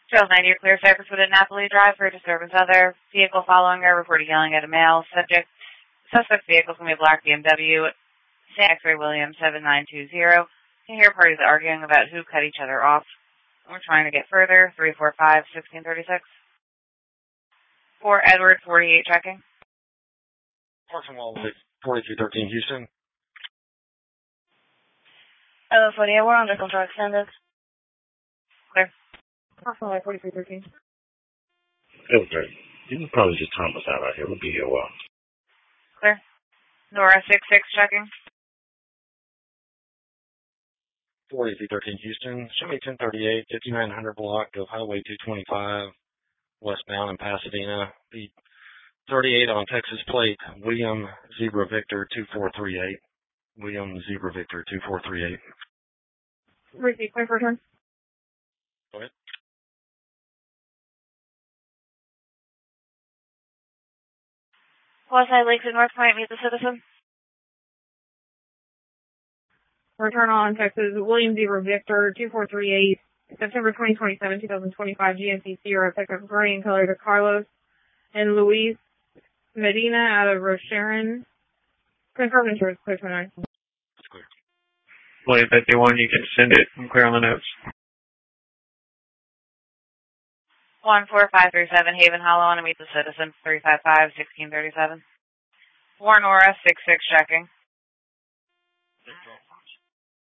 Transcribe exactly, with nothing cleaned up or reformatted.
Trails ninety, you're clear service within Napoli Drive for disturbance other. Vehicle following her, reported yelling at a male. Subject, suspect vehicle is going to be a black B M W. X-Ray Williams seven nine two zero. You hear parties arguing about who cut each other off. We're trying to get further. three four five, one six three six. For Edward, forty-eight, checking. Parking wall, forty-two thirteen, Houston. Hello, forty-eight, we're under control, extended. Clear. Parking wall, forty-three thirteen. Okay. You can probably just time us out out here. We'll be here a while. Clear. Nora, six six, checking. forty-three thirteen, Houston. Show me ten thirty-eight, fifty-nine hundred block of Highway two twenty-five, westbound in Pasadena. The thirty-eight on Texas plate, William Zebra Victor two four three eight. William Zebra Victor two four three eight. Receive, clear for return. Go ahead. Westside Lakes at North Point, meet the citizen. Return on Texas, William Zebra Victor two four three eight, September twenty twenty-seven, twenty twenty-five, G M C Sierra, pickup gray in color to Carlos and Luis Medina out of Rocheron. Confirm insurance, clear for nine. That's clear. William fifty-one, you can send it. I'm clear on the notes. one four five three seven, Haven Hollow, on to meet the citizen, three five five, one six three seven. Warren Nora, six six, checking.